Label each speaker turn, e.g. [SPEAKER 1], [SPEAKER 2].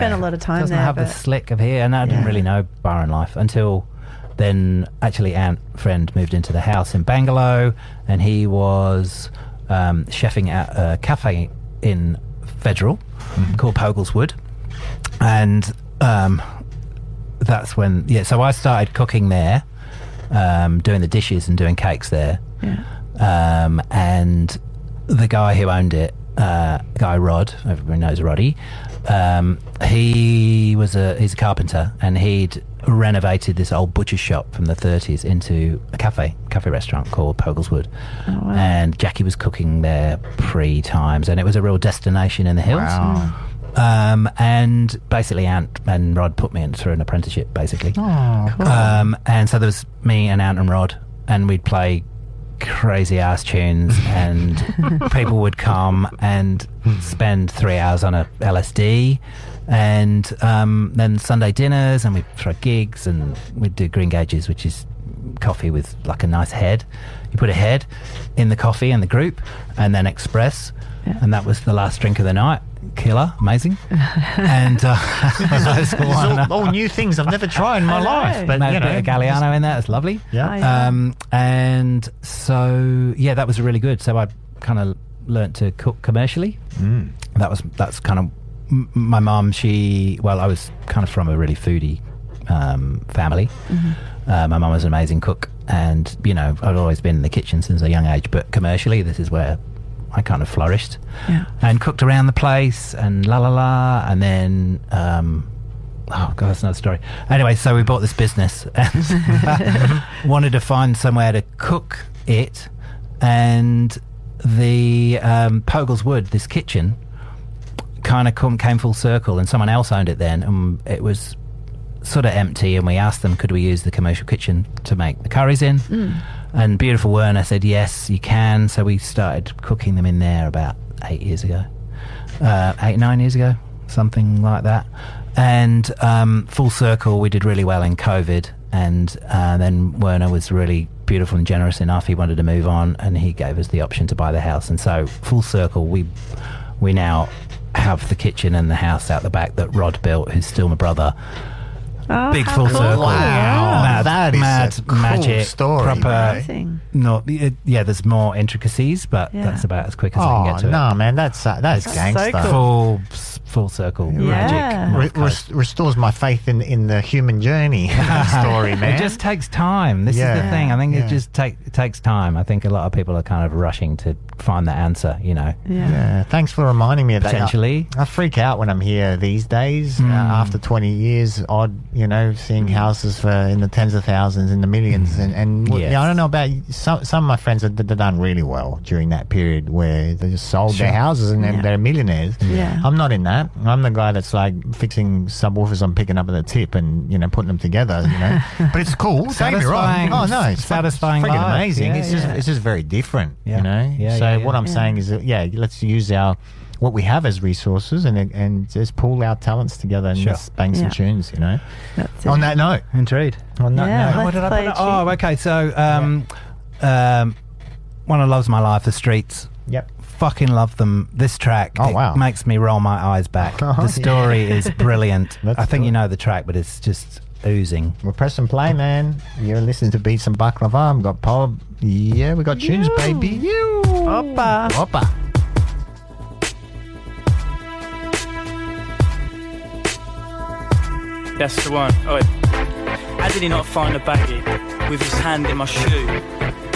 [SPEAKER 1] spent a lot of time
[SPEAKER 2] doesn't
[SPEAKER 1] there.
[SPEAKER 2] have the slick of here, and I didn't really know Byron life until then. Actually, Aunt friend moved into the house in Bangalow, and he was chefing at a cafe in Federal called Pogleswood, and that's when so I started cooking there, doing the dishes and doing cakes there. And the guy who owned it, guy Rod, everybody knows Roddy, he's a carpenter, and he'd renovated this old butcher shop from the 30s into a cafe restaurant called Pogleswood.
[SPEAKER 1] Oh, wow.
[SPEAKER 2] And Jackie was cooking there pre-times, and it was a real destination in the hills.
[SPEAKER 3] Wow.
[SPEAKER 2] And basically Aunt and Rod put me in through an apprenticeship, basically.
[SPEAKER 3] Oh, cool.
[SPEAKER 2] And so there was me and Aunt and Rod, and we'd play crazy ass tunes, and people would come and spend 3 hours on a LSD, and then Sunday dinners, and we'd throw gigs, and we'd do green gages, which is coffee with like a nice head. You put a head in the coffee in the group, and then espresso, and that was the last drink of the night. Killer, amazing. And
[SPEAKER 3] These are all new things I've never tried in my life, but
[SPEAKER 2] a bit of Galliano in there. It's lovely. And so that was really good. So I kind of learnt to cook commercially. That's kind of my mum. I was kind of from a really foodie family. My mum was an amazing cook, and I'd always been in the kitchen since a young age, but commercially this is where I kind of flourished, and cooked around the place, and and then oh god, that's another story. Anyway, so we bought this business and wanted to find somewhere to cook it, and the Pogleswood, this kitchen, kind of came full circle, and someone else owned it then, and it was sort of empty, and we asked them could we use the commercial kitchen to make the curries in. And beautiful Werner said yes, you can. So we started cooking them in there about 8 years ago, 9 years ago, something like that. And full circle, we did really well in COVID, and then Werner was really beautiful and generous enough. He wanted to move on, and he gave us the option to buy the house. And so full circle, we now have the kitchen and the house out the back that Rod built, who's still my brother.
[SPEAKER 1] Oh,
[SPEAKER 2] big
[SPEAKER 1] how
[SPEAKER 2] full
[SPEAKER 1] cool.
[SPEAKER 2] circle.
[SPEAKER 3] Wow, that is a cool
[SPEAKER 2] magic
[SPEAKER 3] story.
[SPEAKER 2] Proper.
[SPEAKER 1] Amazing.
[SPEAKER 2] There's more intricacies, but that's about as quick as I can get to it.
[SPEAKER 3] No, man, that's gangster.
[SPEAKER 1] so cool.
[SPEAKER 2] Full circle
[SPEAKER 1] Yeah.
[SPEAKER 2] magic.
[SPEAKER 3] Restores my faith in the human journey story, man.
[SPEAKER 2] It just takes time. This is the thing. I think it just takes time. I think a lot of people are kind of rushing to find the answer,
[SPEAKER 3] Yeah, thanks for reminding me of
[SPEAKER 2] Potentially.
[SPEAKER 3] that. I freak out when I'm here these days, after 20 years odd, seeing houses for in the tens of thousands, in the millions. And
[SPEAKER 2] Yes.
[SPEAKER 3] I don't know about some of my friends that have done really well during that period where they just sold their houses and then they're millionaires.
[SPEAKER 1] Yeah.
[SPEAKER 3] I'm not in that. I'm the guy that's like fixing subwoofers I'm picking up at the tip and, putting them together, But it's cool. Don't get me wrong. Oh, no. It's
[SPEAKER 2] Satisfying
[SPEAKER 3] freaking
[SPEAKER 2] life.
[SPEAKER 3] amazing.
[SPEAKER 2] Yeah,
[SPEAKER 3] It's just very different,
[SPEAKER 2] Yeah.
[SPEAKER 3] So what I'm saying is that, let's use what we have as resources and just pull our talents together and just bang some tunes,
[SPEAKER 1] That's it.
[SPEAKER 3] On that note.
[SPEAKER 2] Indeed.
[SPEAKER 3] On that
[SPEAKER 1] Yeah,
[SPEAKER 3] note.
[SPEAKER 2] What did I
[SPEAKER 1] play
[SPEAKER 2] put?
[SPEAKER 1] a tune.
[SPEAKER 2] Okay. So, one of Loves My Life, The Streets.
[SPEAKER 3] Yep.
[SPEAKER 2] Fucking love them. This track
[SPEAKER 3] wow.
[SPEAKER 2] it makes me roll my eyes back. The story is brilliant.
[SPEAKER 3] Let's
[SPEAKER 2] I think
[SPEAKER 3] do
[SPEAKER 2] you
[SPEAKER 3] it.
[SPEAKER 2] know the track, but it's just oozing.
[SPEAKER 3] We're pressing play, man. You're listening to Beats and Baklava. We've got Paul. Yeah, we got tunes, baby. You.
[SPEAKER 1] Oppa.
[SPEAKER 3] Oppa.
[SPEAKER 4] That's the one. Oh, wait. How did he not find a baggie with his hand in my shoe?